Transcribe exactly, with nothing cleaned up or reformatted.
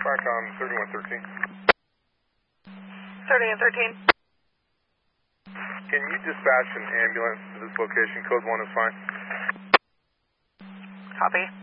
Firecom thirty-one thirteen. thirty-one thirteen. Can you dispatch an ambulance to this location? Code one is fine. Copy.